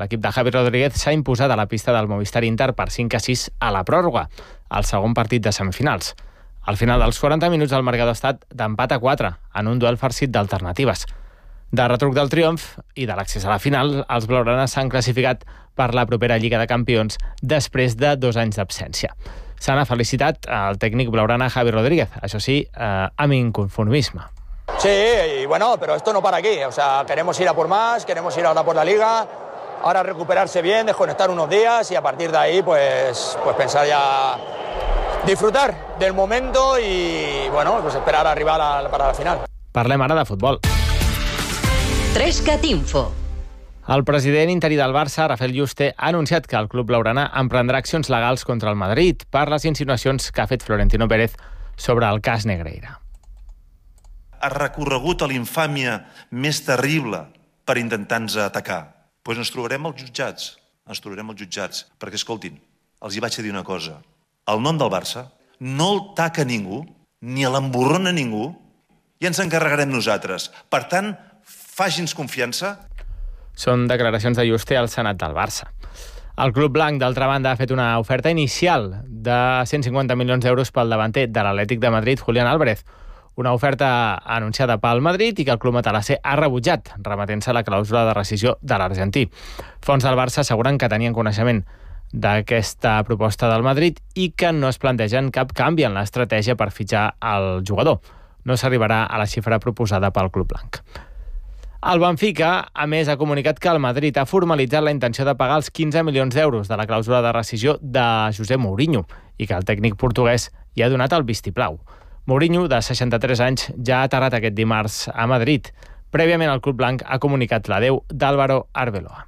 L'equip de Javi Rodríguez s'ha imposat a la pista del Movistar Inter per 5-6 a la pròrroga, el segon partit de semifinals. Al final dels 40 minuts el marcador ha estat d'empat a 4, en un duel farcit d'alternatives. De retruc del triomf i de l'accés a la final, els blaugranes s'han classificat per la propera Lliga de Campions després de 2 anys d'absència. Se n'ha felicitat el tècnic blaugrana Javi Rodríguez, això sí, amb inconformisme. Sí, y bueno, pero esto no para aquí. O sea, queremos ir a por más, queremos ir ahora por la Liga, ahora recuperarse bien, desconectar unos días y a partir de ahí, pues pensar ya, disfrutar del momento y, bueno, pues esperar a rival para la final. Parlem ara de futbol. 3cat Info. El president interí del Barça, Rafael Yuste, ha anunciat que el club blaugrana emprendrà accions legals contra el Madrid per les insinuacions que ha fet Florentino Pérez sobre el cas Negreira. Ha recorregut a l'infàmia més terrible per intentar-nos atacar. Doncs ens trobarem als jutjats. Perquè, escoltin, els hi vaig dir una cosa. El nom del Barça no el taca ningú, ni l'emborrona ningú, i ens encarregarem nosaltres. Per tant, faci'ns confiança. Són declaracions de Yuste al Senat del Barça. El club blanc, d'altra banda, ha fet una oferta inicial de 150 milions d'euros pel davanter de l'Atlètic de Madrid, Julián Álvarez. Una oferta anunciada pel Madrid i que el club matalasser ha rebutjat, remetent-se a la clàusula de rescissió de l'argentí. Fons del Barça asseguren que tenien coneixement d'aquesta proposta del Madrid i que no es plantegen cap canvi en l'estratègia per fitxar el jugador. No s'arribarà a la xifra proposada pel club blanc. El Benfica, a més, ha comunicat que el Madrid ha formalitzat la intenció de pagar els 15 milions d'euros de la clàusula de rescissió de José Mourinho i que el tècnic portuguès hi ha donat el vistiplau. Mourinho, de 63 anys, ja ha aterrat aquest dimarts a Madrid. Prèviament, el club blanc ha comunicat l'adeu d'Álvaro Arbeloa.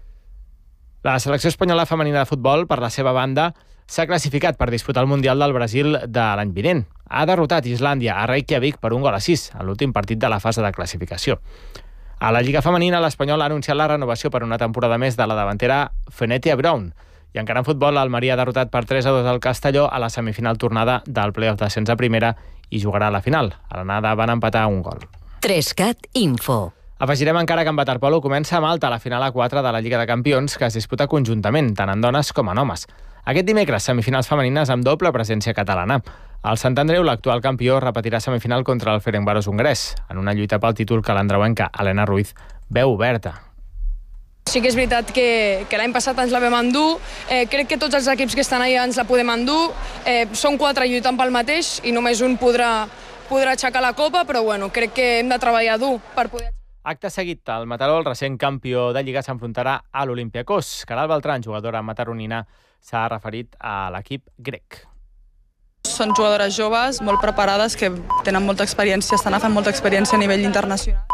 La selecció espanyola femenina de futbol, per la seva banda, s'ha classificat per disputar el Mundial del Brasil de l'any vinent. Ha derrotat Islàndia a Reykjavik per 1-6 en l'últim partit de la fase de classificació. A la Lliga Femenina, l'Espanyol ha anunciat la renovació per una temporada més de la davantera Fenetia Brown. I encara en futbol, l'Almeria ha derrotat per 3-2 al Castelló a la semifinal tornada del play-off d'ascens a primera i jugarà a la final. A l'anada van empatar un gol. 3cat Info. Afegirem encara que en waterpolo comença a Malta la final A4 de la Lliga de Campions, que es disputa conjuntament, tant en dones com en homes. Aquest dimecres, semifinals femenines amb doble presència catalana. El Sant Andreu, l'actual campió, repetirà semifinal contra el Ferencváros hongarès, en una lluita pel títol que l'andreuenca Helena Ruiz veu oberta. Sí que és veritat que l'any passat ens la vam endur. Crec que tots els equips que estan allà ens la podem endur. Són 4 lluitant pel mateix i només un podrà aixecar la copa, però bueno, crec que hem de treballar dur per poder... Acte seguit, el Mataró, el recent campió de Lliga, s'enfrontarà a l'Olympiakos. Caral Beltrán, jugadora mataronina, s'ha referit a l'equip grec. Són jugadores joves, molt preparades, que tenen molta experiència, estan agafant molta experiència a nivell internacional.